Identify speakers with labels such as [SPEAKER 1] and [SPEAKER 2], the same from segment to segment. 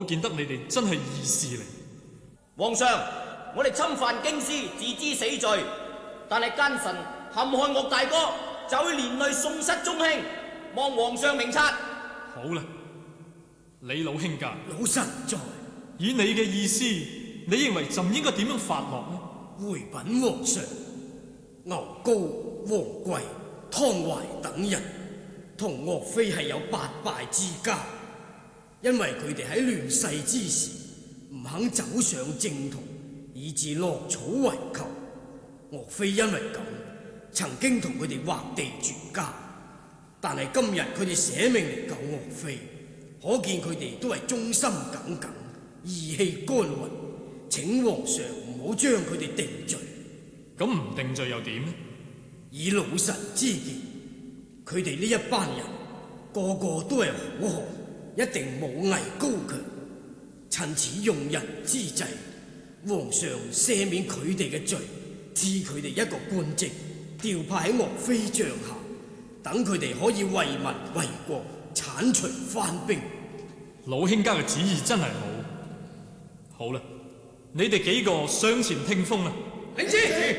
[SPEAKER 1] 見得你哋真係義士嚟。
[SPEAKER 2] 皇上，我哋侵犯京師，自知死罪，但係奸臣陷害我大哥，就會連累送失宗兄，望皇上明察。
[SPEAKER 1] 好啦，李老卿家，
[SPEAKER 3] 老臣在。
[SPEAKER 1] 以你嘅意思，你認為朕應該點樣發落呢？
[SPEAKER 3] 回稟皇上，牛皋、王貴、湯懷等人同岳飛係有八拜之交，因為佢哋喺亂世之時唔肯走上正途，以致落草為寇。岳飛因為咁，曾經同佢哋劃地絕交，但係今日佢哋捨命嚟救岳飛，可見佢哋都係忠心耿耿，義氣干雲。請皇上唔好將佢哋定罪。
[SPEAKER 1] 咁唔定罪又點呢？
[SPEAKER 3] 以老臣之見，佢哋呢一班人個個都係好漢，一定武藝高強。趁此用人之際，皇上赦免佢哋嘅罪，賜佢哋一個官職，調派喺岳飛帳下，等佢哋可以為民為國，剷除番兵。
[SPEAKER 1] 老卿家嘅旨意真係好。好啦，你哋幾個上前聽風啦。
[SPEAKER 3] 領旨。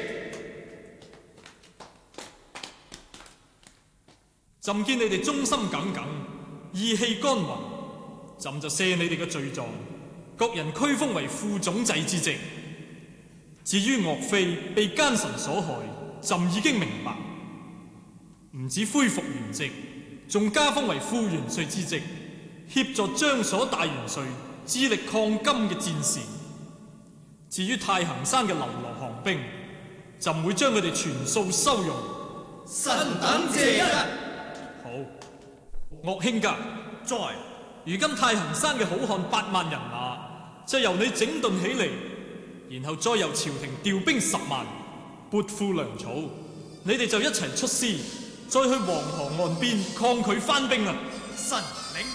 [SPEAKER 1] 朕見你哋忠心耿耿，義氣干雲，朕就赦你哋嘅罪狀，各人區封為副總制之職。至於岳飛被奸臣所害，朕已經明白，唔止恢復原職，仲加封為副元帥之職，協助張所大元帥致力抗金嘅戰事。至於太行山嘅流落降兵，朕會將佢哋全數收容。
[SPEAKER 2] 臣等謝恩。
[SPEAKER 1] 好，岳卿家在。如今太行山嘅好漢8萬人馬，就由你整頓起嚟，然後再由朝廷調兵10萬，撥賦糧草，你哋就一齊出師，再去黃河岸邊抗拒番兵啊！
[SPEAKER 4] 臣領